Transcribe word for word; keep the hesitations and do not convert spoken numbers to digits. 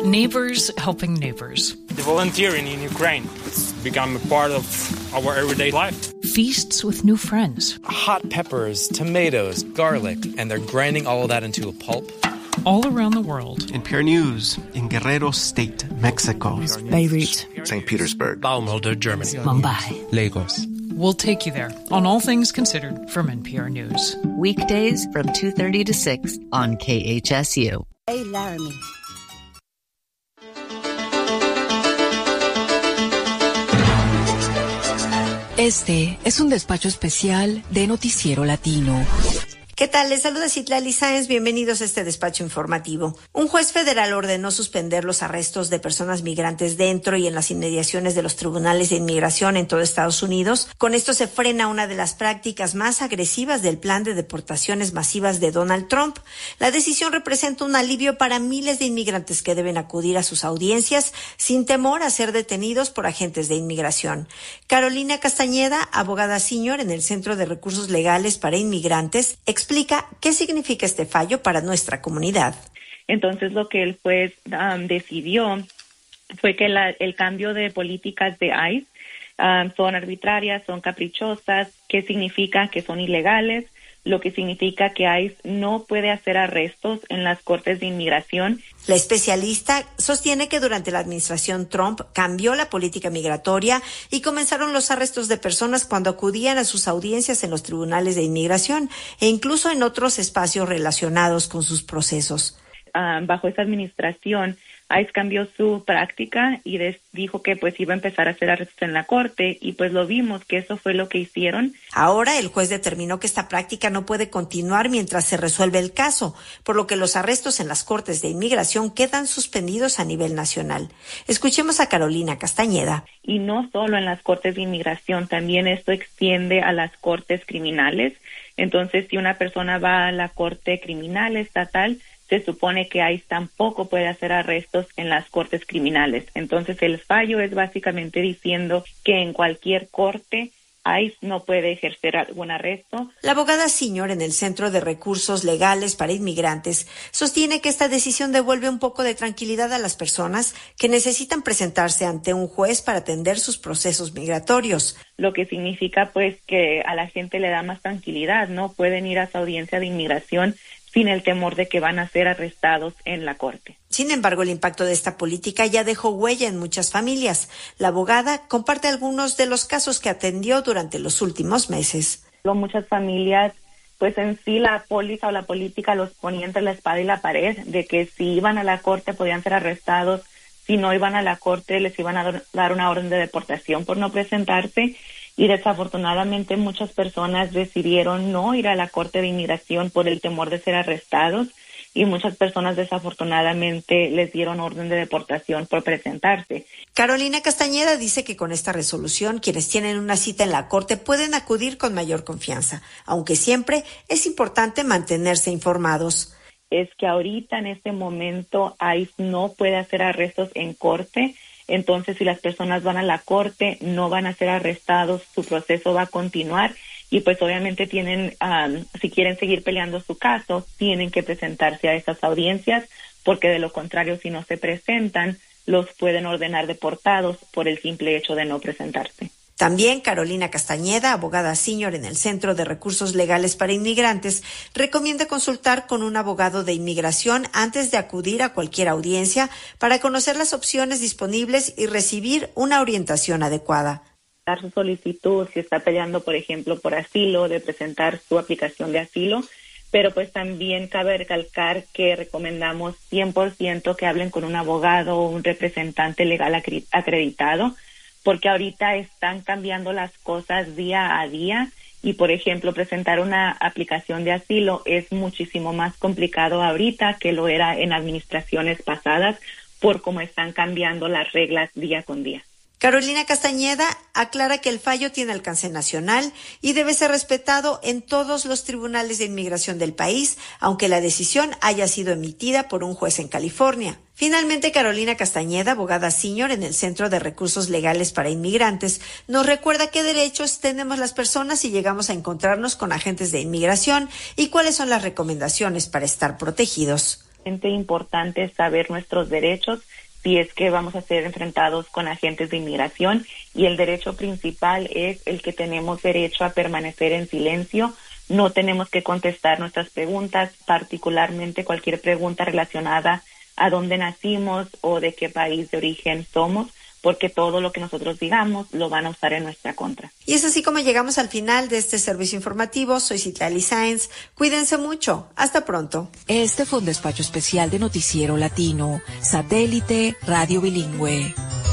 Neighbors helping neighbors. The volunteering in Ukraine, it's become a part of our everyday life. Feasts with new friends. Hot peppers, tomatoes, garlic, and they're grinding all of that into a pulp. All around the world. N P R News in Guerrero State, Mexico. Beirut. Saint Petersburg. Baumholder, Germany. Mumbai. Lagos. We'll take you there on All Things Considered from N P R News. Weekdays from two thirty to six on K H S U. Hey, Laramie. Este es un despacho especial de Noticiero Latino. ¿Qué tal? Les saluda Citlali Sáenz. Bienvenidos a este despacho informativo. Un juez federal ordenó suspender los arrestos de personas migrantes dentro y en las inmediaciones de los tribunales de inmigración en todo Estados Unidos. Con esto se frena una de las prácticas más agresivas del plan de deportaciones masivas de Donald Trump. La decisión representa un alivio para miles de inmigrantes que deben acudir a sus audiencias sin temor a ser detenidos por agentes de inmigración. Carolina Castañeda, abogada senior en el Centro de Recursos Legales para Inmigrantes, explica qué significa este fallo para nuestra comunidad. Entonces, lo que el juez um, decidió fue que la, el cambio de políticas de I C E um, son arbitrarias, son caprichosas, que significa que son ilegales, lo que significa que I C E no puede hacer arrestos en las cortes de inmigración. La especialista sostiene que durante la administración Trump cambió la política migratoria y comenzaron los arrestos de personas cuando acudían a sus audiencias en los tribunales de inmigración e incluso en otros espacios relacionados con sus procesos. Uh, bajo esa administración, I C E cambió su práctica y des- dijo que pues iba a empezar a hacer arrestos en la corte y pues lo vimos que eso fue lo que hicieron. Ahora el juez determinó que esta práctica no puede continuar mientras se resuelve el caso, por lo que los arrestos en las cortes de inmigración quedan suspendidos a nivel nacional. Escuchemos a Carolina Castañeda. Y no solo en las cortes de inmigración, también esto extiende a las cortes criminales. Entonces, si una persona va a la corte criminal estatal, se supone que I C E tampoco puede hacer arrestos en las cortes criminales. Entonces, el fallo es básicamente diciendo que en cualquier corte I C E no puede ejercer algún arresto. La abogada senior en el Centro de Recursos Legales para Inmigrantes sostiene que esta decisión devuelve un poco de tranquilidad a las personas que necesitan presentarse ante un juez para atender sus procesos migratorios. Lo que significa, pues, que a la gente le da más tranquilidad, ¿no? Pueden ir a su audiencia de inmigración sin el temor de que van a ser arrestados en la corte. Sin embargo, el impacto de esta política ya dejó huella en muchas familias. La abogada comparte algunos de los casos que atendió durante los últimos meses. Muchas familias, pues en sí la póliza o la política los ponía entre la espada y la pared, de que si iban a la corte podían ser arrestados, si no iban a la corte les iban a dar una orden de deportación por no presentarse. Y desafortunadamente muchas personas decidieron no ir a la corte de inmigración por el temor de ser arrestados y muchas personas desafortunadamente les dieron orden de deportación por presentarse. Carolina Castañeda dice que con esta resolución quienes tienen una cita en la corte pueden acudir con mayor confianza, aunque siempre es importante mantenerse informados. Es que ahorita en este momento I C E no puede hacer arrestos en corte. Entonces, si las personas van a la corte, no van a ser arrestados, su proceso va a continuar y pues obviamente tienen, um, si quieren seguir peleando su caso, tienen que presentarse a esas audiencias porque de lo contrario, si no se presentan, los pueden ordenar deportados por el simple hecho de no presentarse. También Carolina Castañeda, abogada senior en el Centro de Recursos Legales para Inmigrantes, recomienda consultar con un abogado de inmigración antes de acudir a cualquier audiencia para conocer las opciones disponibles y recibir una orientación adecuada. Dar su solicitud, si está peleando, por ejemplo, por asilo, de presentar su aplicación de asilo, pero pues también cabe recalcar que recomendamos cien por ciento que hablen con un abogado o un representante legal acreditado, porque ahorita están cambiando las cosas día a día y, por ejemplo, presentar una aplicación de asilo es muchísimo más complicado ahorita que lo era en administraciones pasadas por cómo están cambiando las reglas día con día. Carolina Castañeda aclara que el fallo tiene alcance nacional y debe ser respetado en todos los tribunales de inmigración del país, aunque la decisión haya sido emitida por un juez en California. Finalmente, Carolina Castañeda, abogada senior en el Centro de Recursos Legales para Inmigrantes, nos recuerda qué derechos tenemos las personas si llegamos a encontrarnos con agentes de inmigración y cuáles son las recomendaciones para estar protegidos. importante saber nuestros derechos si es que vamos a ser enfrentados con agentes de inmigración, y el derecho principal es el que tenemos derecho a permanecer en silencio. No tenemos que contestar nuestras preguntas, particularmente cualquier pregunta relacionada a dónde nacimos o de qué país de origen somos, porque todo lo que nosotros digamos lo van a usar en nuestra contra. Y es así como llegamos al final de este servicio informativo. Soy Citlali Sáenz. Cuídense mucho. Hasta pronto. Este fue un despacho especial de Noticiero Latino, Satélite Radio Bilingüe.